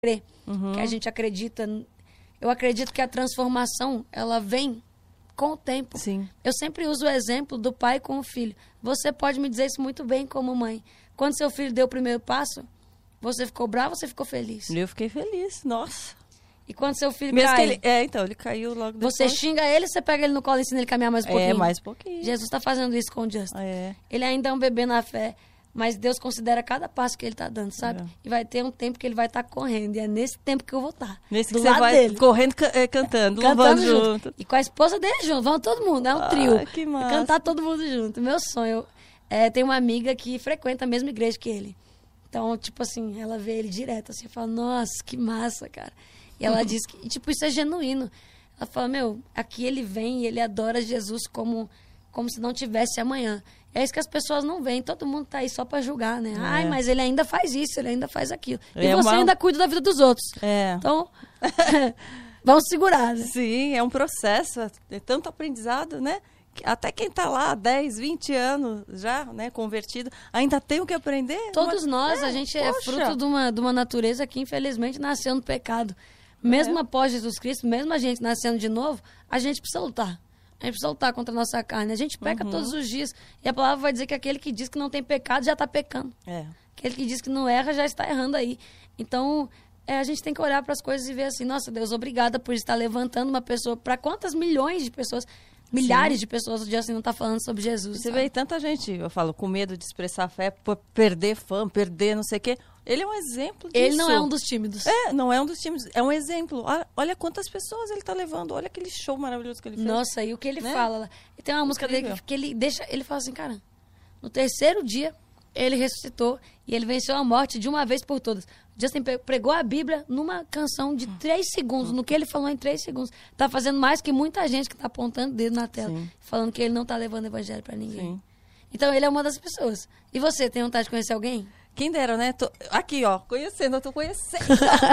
crer, que a gente acredita. Eu acredito que a transformação, ela vem com o tempo. Sim. Eu sempre uso o exemplo do pai com o filho. Você pode me dizer isso muito bem como mãe. Quando seu filho deu o primeiro passo, você ficou bravo ou você ficou feliz? Eu fiquei feliz, nossa. E quando seu filho Mesmo cai... que ele caiu logo depois. Você xinga ele, você pega ele no colo e ensina ele a caminhar mais um pouquinho? Mais um pouquinho. Jesus está fazendo isso com o Justin. É. Ele ainda é um bebê na fé, mas Deus considera cada passo que ele está dando, sabe? E vai ter um tempo que ele vai estar correndo, e é nesse tempo que eu vou estar. Nesse do que você vai dele. correndo, cantando, louvando junto. E com a esposa dele junto, vamos todo mundo, é um trio. Que massa. Cantar todo mundo junto. Meu sonho tem uma amiga que frequenta a mesma igreja que ele. Então, tipo assim, ela vê ele direto, assim, fala, nossa, que massa, cara. E ela diz que, tipo, isso é genuíno. Ela fala, aqui ele vem e ele adora Jesus como se não tivesse amanhã. É isso que as pessoas não veem. Todo mundo tá aí só pra julgar, né? Ai, mas ele ainda faz isso, ele ainda faz aquilo. E você ainda cuida da vida dos outros. Então, vamos segurar, né? Sim, é um processo. É tanto aprendizado, né? Até quem tá lá há 10, 20 anos já, né, convertido, ainda tem o que aprender. Todos nós, a gente é fruto de uma natureza que, infelizmente, nasceu no pecado. Mesmo após Jesus Cristo, mesmo a gente nascendo de novo, a gente precisa lutar. A gente precisa lutar contra a nossa carne. A gente peca todos os dias. E a palavra vai dizer que aquele que diz que não tem pecado já está pecando. Aquele que diz que não erra já está errando aí. Então, a gente tem que olhar para as coisas e ver assim, nossa, Deus, obrigada por estar levantando uma pessoa. Para quantas milhões de pessoas, milhares de pessoas o dia assim não está falando sobre Jesus. Você vê tanta gente, eu falo, com medo de expressar fé, por perder fã, perder não sei o quê. Ele é um exemplo disso. Ele não é um dos tímidos. Não é um dos tímidos. É um exemplo. Olha quantas pessoas ele está levando. Olha aquele show maravilhoso que ele fez. Nossa, e o que ele fala lá. E tem uma música dele que ele fala assim, cara, no terceiro dia ele ressuscitou e ele venceu a morte de uma vez por todas. Justin pregou a Bíblia numa canção de 3 segundos, no que ele falou em 3 segundos. Tá fazendo mais que muita gente que tá apontando dedo na tela, falando que ele não tá levando evangelho para ninguém. Então ele é uma das pessoas. E você, tem vontade de conhecer alguém? Quem dera, né? Aqui, ó, conhecendo, eu tô conhecendo.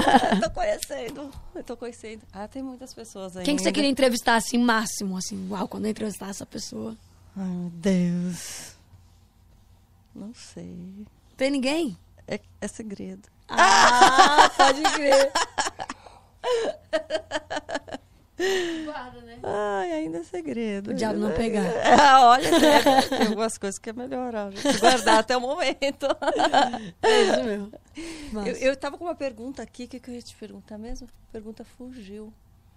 Eu tô conhecendo. Tem muitas pessoas aí. Quem que você queria entrevistar, assim, máximo? Assim, uau, quando eu entrevistar essa pessoa. Ai, meu Deus. Não sei. Tem ninguém? É segredo. Pode crer. Guarda, né? Ainda é segredo. O diabo não pegar. Olha, tem algumas coisas que é melhor guardar até o momento. É isso mesmo. Eu tava com uma pergunta aqui, o que eu ia te perguntar mesmo? A pergunta fugiu.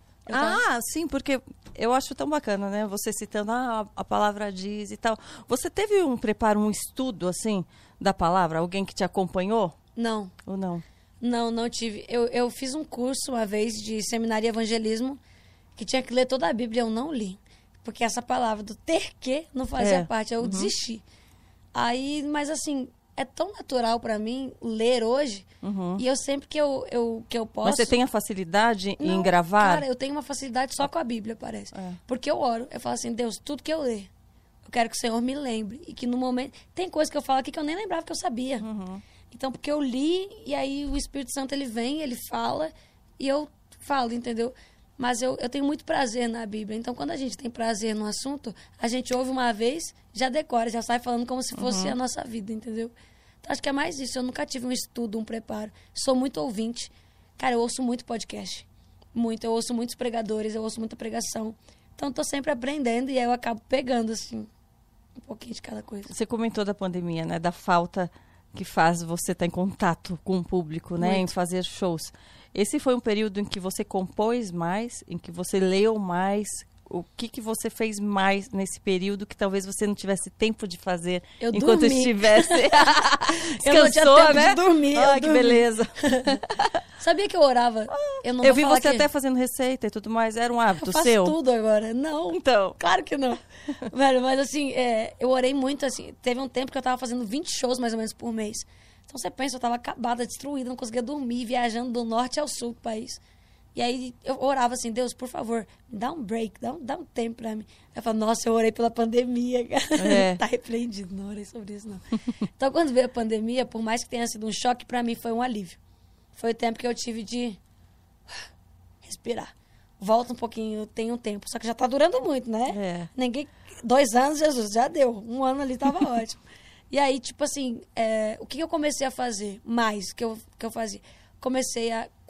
Sim, porque eu acho tão bacana, né? Você citando, a palavra diz e tal. Você teve um preparo, um estudo, assim, da palavra? Alguém que te acompanhou? Não. Ou não? Não tive. Eu fiz um curso uma vez de seminário e evangelismo que tinha que ler toda a Bíblia. Eu não li. Porque essa palavra do ter que não fazia parte. Eu desisti. Aí, mas assim, é tão natural para mim ler hoje. E eu sempre que eu posso... Mas você tem a facilidade em gravar? Cara, eu tenho uma facilidade só com a Bíblia, parece. Porque eu oro. Eu falo assim, Deus, tudo que eu ler, eu quero que o Senhor me lembre. E que no momento... Tem coisa que eu falo aqui que eu nem lembrava que eu sabia. Então, porque eu li, e aí o Espírito Santo, ele vem, ele fala, e eu falo, entendeu? Mas eu tenho muito prazer na Bíblia. Então, quando a gente tem prazer no assunto, a gente ouve uma vez, já decora, já sai falando como se fosse a nossa vida, entendeu? Então, acho que é mais isso. Eu nunca tive um estudo, um preparo. Sou muito ouvinte. Cara, eu ouço muito podcast. Muito. Eu ouço muitos pregadores, eu ouço muita pregação. Então, estou sempre aprendendo, e aí eu acabo pegando, assim, um pouquinho de cada coisa. Você comentou da pandemia, né? Da falta que faz você estar em contato com o público, né? Em fazer shows. Esse foi um período em que você compôs mais, em que você leu mais. O que você fez mais nesse período que talvez você não tivesse tempo de fazer enquanto estivesse? Eu não tinha tempo de dormir. Que beleza. Sabia que eu orava? Eu vi você até fazendo receita e tudo mais. Era um hábito seu? Eu faço tudo agora. Não. Então. Claro que não. Velho, mas assim, eu orei muito, assim. Teve um tempo que eu tava fazendo 20 shows mais ou menos por mês. Então você pensa, eu tava acabada, destruída, não conseguia dormir, viajando do norte ao sul do país. E aí eu orava assim, Deus, por favor, me dá um break, dá um tempo pra mim. Eu falava, nossa, eu orei pela pandemia, cara. Tá repreendido, não orei sobre isso, não. Então, quando veio a pandemia, por mais que tenha sido um choque, pra mim foi um alívio. Foi o tempo que eu tive de respirar. Volta um pouquinho, tem um tempo. Só que já tá durando muito, né? 2 anos, Jesus, já deu. 1 ano ali tava ótimo. E aí, tipo assim, o que eu comecei a fazer mais que eu fazia? Comecei a